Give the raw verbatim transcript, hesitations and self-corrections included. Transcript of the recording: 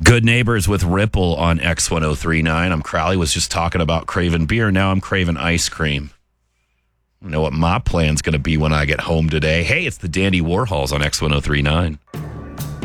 Good Neighbors with Ripple on X ten thirty-nine. I'm Crowley, was just talking about craving beer. Now I'm craving ice cream. I know what my plan's going to be when I get home today. Hey, it's the Dandy Warhols on X ten thirty-nine.